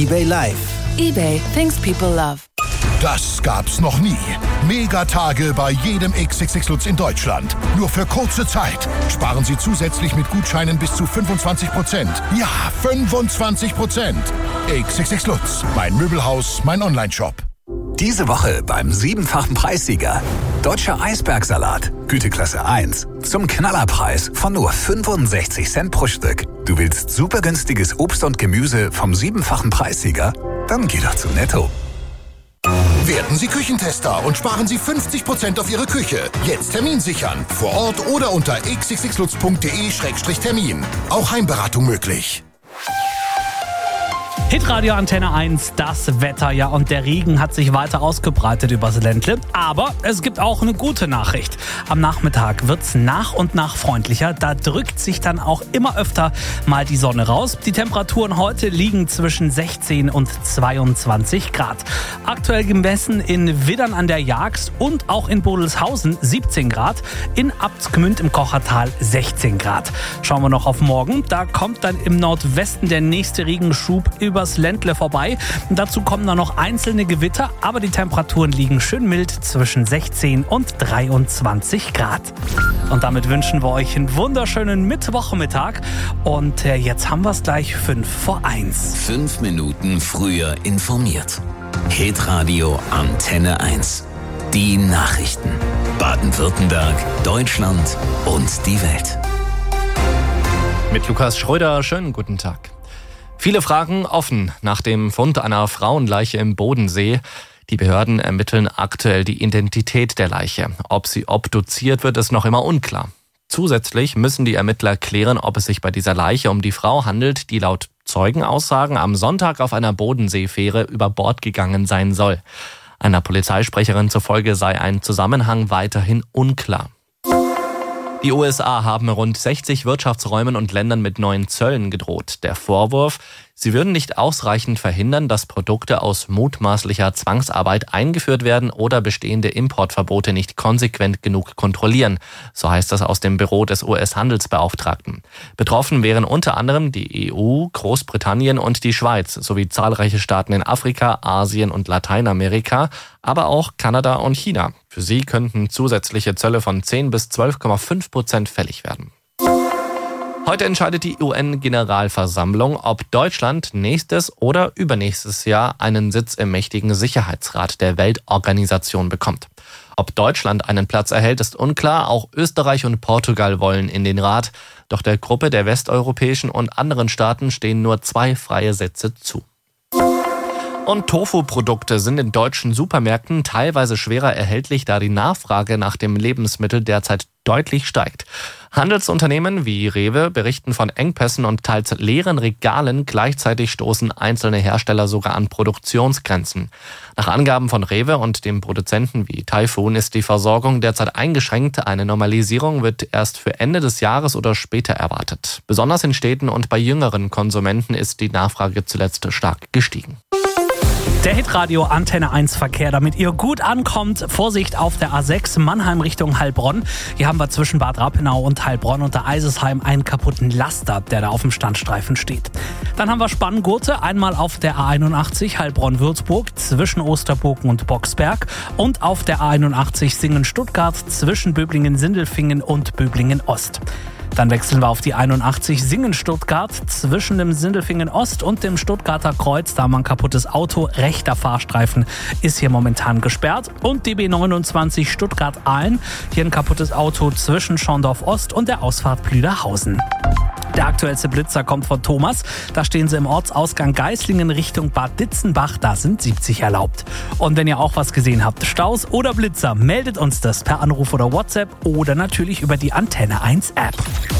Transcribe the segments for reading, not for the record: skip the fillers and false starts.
eBay Live. eBay, things people love. Das gab's noch nie. Megatage bei jedem XXX Lutz in Deutschland. Nur für kurze Zeit. Sparen Sie zusätzlich mit Gutscheinen bis zu 25%. Ja, 25%. XXX Lutz. Mein Möbelhaus, mein Onlineshop. Diese Woche beim 7-fachen Preissieger. Deutscher Eisbergsalat, Güteklasse 1. Zum Knallerpreis von nur 65 Cent pro Stück. Du willst super günstiges Obst und Gemüse vom 7-fachen Preissieger? Dann geh doch zu Netto. Werden Sie Küchentester und sparen Sie 50% auf Ihre Küche. Jetzt Termin sichern. Vor Ort oder unter xxxlutz.de/termin. Auch Heimberatung möglich. Hitradio Antenne 1, das Wetter, ja, und der Regen hat sich weiter ausgebreitet übers Ländle. Aber es gibt auch eine gute Nachricht. Am Nachmittag wird's nach und nach freundlicher. Da drückt sich dann auch immer öfter mal die Sonne raus. Die Temperaturen heute liegen zwischen 16 und 22 Grad. Aktuell gemessen in Widdern an der Jagst und auch in Bodelshausen 17 Grad. In Abtsgmünd im Kochertal 16 Grad. Schauen wir noch auf morgen. Da kommt dann im Nordwesten der nächste Regenschub übers Ländle vorbei. Dazu kommen dann noch einzelne Gewitter, aber die Temperaturen liegen schön mild zwischen 16 und 23 Grad. Und damit wünschen wir euch einen wunderschönen Mittwochmittag. Und jetzt haben wir es gleich 5:01. 5 Minuten früher informiert. Hitradio Antenne 1. Die Nachrichten. Baden-Württemberg, Deutschland und die Welt. Mit Lukas Schröder, schönen guten Tag. Viele Fragen offen nach dem Fund einer Frauenleiche im Bodensee. Die Behörden ermitteln aktuell die Identität der Leiche. Ob sie obduziert wird, ist noch immer unklar. Zusätzlich müssen die Ermittler klären, ob es sich bei dieser Leiche um die Frau handelt, die laut Zeugenaussagen am Sonntag auf einer Bodenseefähre über Bord gegangen sein soll. Einer Polizeisprecherin zufolge sei ein Zusammenhang weiterhin unklar. Die USA haben rund 60 Wirtschaftsräumen und Ländern mit neuen Zöllen gedroht. Der Vorwurf, sie würden nicht ausreichend verhindern, dass Produkte aus mutmaßlicher Zwangsarbeit eingeführt werden oder bestehende Importverbote nicht konsequent genug kontrollieren. So heißt das aus dem Büro des US-Handelsbeauftragten. Betroffen wären unter anderem die EU, Großbritannien und die Schweiz sowie zahlreiche Staaten in Afrika, Asien und Lateinamerika, aber auch Kanada und China. Für sie könnten zusätzliche Zölle von 10 bis 12,5% fällig werden. Heute entscheidet die UN-Generalversammlung, ob Deutschland nächstes oder übernächstes Jahr einen Sitz im mächtigen Sicherheitsrat der Weltorganisation bekommt. Ob Deutschland einen Platz erhält, ist unklar. Auch Österreich und Portugal wollen in den Rat. Doch der Gruppe der westeuropäischen und anderen Staaten stehen nur 2 freie Sitze zu. Und Tofu-Produkte sind in deutschen Supermärkten teilweise schwerer erhältlich, da die Nachfrage nach dem Lebensmittel derzeit deutlich steigt. Handelsunternehmen wie Rewe berichten von Engpässen und teils leeren Regalen. Gleichzeitig stoßen einzelne Hersteller sogar an Produktionsgrenzen. Nach Angaben von Rewe und dem Produzenten wie Typhoon ist die Versorgung derzeit eingeschränkt. Eine Normalisierung wird erst für Ende des Jahres oder später erwartet. Besonders in Städten und bei jüngeren Konsumenten ist die Nachfrage zuletzt stark gestiegen. Der Hitradio Antenne 1 Verkehr, damit ihr gut ankommt. Vorsicht auf der A6 Mannheim Richtung Heilbronn. Hier haben wir zwischen Bad Rappenau und Heilbronn unter Eisesheim einen kaputten Laster, der da auf dem Standstreifen steht. Dann haben wir Spanngurte, einmal auf der A81 Heilbronn-Würzburg zwischen Osterburgen und Boxberg und auf der A81 Singen-Stuttgart zwischen Böblingen-Sindelfingen und Böblingen-Ost. Dann wechseln wir auf die 81 Singen-Stuttgart zwischen dem Sindelfingen Ost und dem Stuttgarter Kreuz. Da haben wir ein kaputtes Auto. Rechter Fahrstreifen ist hier momentan gesperrt. Und die B29 Stuttgart-Aalen. Hier ein kaputtes Auto zwischen Schorndorf Ost und der Ausfahrt Plüderhausen. Der aktuellste Blitzer kommt von Thomas. Da stehen sie im Ortsausgang Geislingen Richtung Bad Ditzenbach. Da sind 70 erlaubt. Und wenn ihr auch was gesehen habt, Staus oder Blitzer, meldet uns das per Anruf oder WhatsApp oder natürlich über die Antenne 1 App.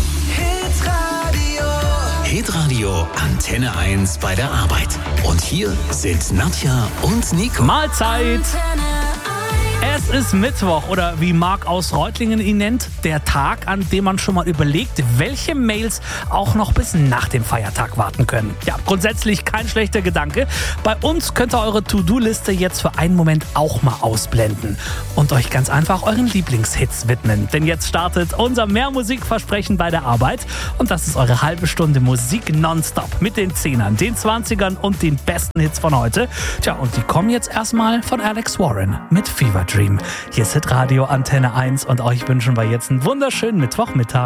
Hitradio Antenne 1 bei der Arbeit. Und hier sind Nadja und Nico. Mahlzeit! Es ist Mittwoch oder wie Marc aus Reutlingen ihn nennt, der Tag, an dem man schon mal überlegt, welche Mails auch noch bis nach dem Feiertag warten können. Ja, grundsätzlich kein schlechter Gedanke. Bei uns könnt ihr eure To-Do-Liste jetzt für einen Moment auch mal ausblenden und euch ganz einfach euren Lieblingshits widmen. Denn jetzt startet unser Mehr-Musik-Versprechen bei der Arbeit und das ist eure halbe Stunde Musik nonstop mit den 10ern, den 20ern und den besten Hits von heute. Tja, und die kommen jetzt erstmal von Alex Warren mit Fever Dream. Hier ist Hitradio Antenne 1 und euch wünschen wir jetzt einen wunderschönen Mittwochmittag.